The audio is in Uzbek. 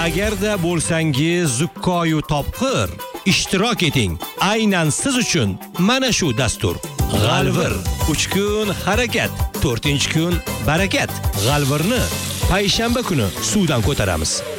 Agarda bo'lsangiz zukkoyu topqir, ishtirok eting. Aynan siz uchun mana shu dastur. G'alvir 3 kun harakat, 4-kun barakat. G'alvirni payshanba kuni suvdan ko'taramiz.